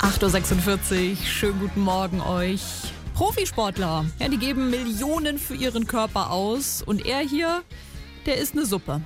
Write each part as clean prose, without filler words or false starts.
8.46 Uhr, schönen guten Morgen euch. Profisportler, ja, die geben Millionen für ihren Körper aus und er hier, der isst eine Suppe.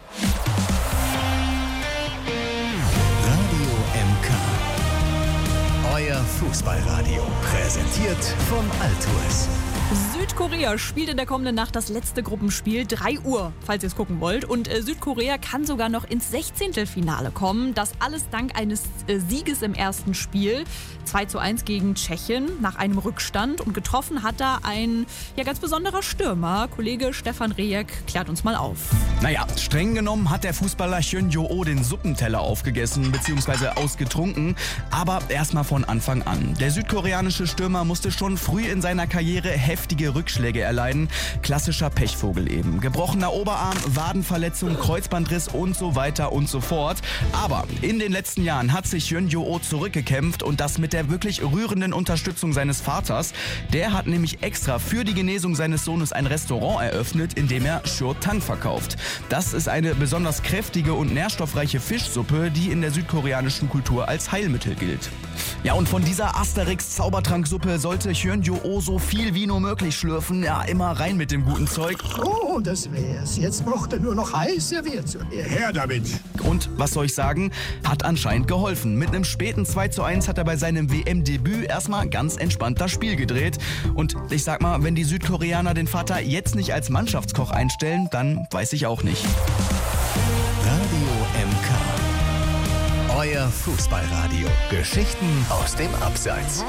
Radio MK. Euer Fußballradio. Präsentiert von Altours. Südkorea spielt in der kommenden Nacht das letzte Gruppenspiel, 3 Uhr, falls ihr es gucken wollt. Und Südkorea kann sogar noch ins 16. kommen. Das alles dank eines Sieges im ersten Spiel. 2:1 gegen Tschechien nach einem Rückstand. Und getroffen hat da ein ganz besonderer Stürmer. Kollege Stefan Rejek klärt uns mal auf. Naja, streng genommen hat der Fußballer Hyun Jo-oh den Suppenteller aufgegessen bzw. ausgetrunken. Aber erstmal von Anfang an. Der südkoreanische Stürmer musste schon früh in seiner Karriere heftige Rückschläge erleiden. Klassischer Pechvogel eben. Gebrochener Oberarm, Wadenverletzung, Kreuzbandriss und so weiter und so fort. Aber in den letzten Jahren hat sich Hyun Jo-oh zurückgekämpft und das mit der wirklich rührenden Unterstützung seines Vaters. Der hat nämlich extra für die Genesung seines Sohnes ein Restaurant eröffnet, in dem er Seo-tang verkauft. Das ist eine besonders kräftige und nährstoffreiche Fischsuppe, die in der südkoreanischen Kultur als Heilmittel gilt. Ja, und von dieser Asterix-Zaubertranksuppe sollte Hyun Jo-oh so viel wie nur möglich schlürfen. Ja, immer rein mit dem guten Zeug. Oh, das wär's. Jetzt braucht er nur noch heiß serviert zu werden. Her damit! Und was soll ich sagen? Hat anscheinend geholfen. Mit einem späten 2:1 hat er bei seinem WM-Debüt erstmal ganz entspannt das Spiel gedreht. Und ich sag mal, wenn die Südkoreaner den Vater jetzt nicht als Mannschaftskoch einstellen, dann weiß ich auch nicht. Radio MK. Euer Fußballradio. Geschichten aus dem Abseits.